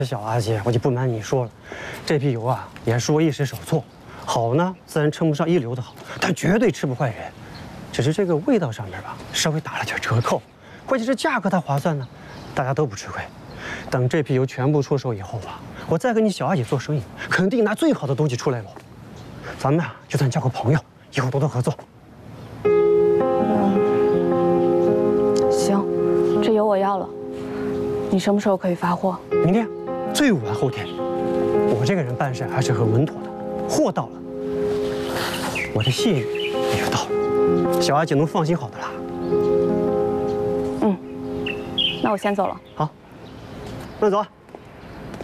小阿姐，我就不瞒你说了，这批油啊，也是我一时手错。好呢，自然称不上一流的好，但绝对吃不坏人。只是这个味道上面吧，稍微打了点折扣，关键是价格它划算呢，大家都不吃亏。等这批油全部出手以后啊，我再跟你小阿姐做生意，肯定拿最好的东西出来喽。咱们啊，就算交个朋友，以后多多合作。 行，这油我要了。你什么时候可以发货？ 明天，最晚后天。我这个人办事还是很稳妥的，货到了，我的信誉也就到了，小阿姐能放心好的啦。 嗯，那我先走了。 好，那走啊。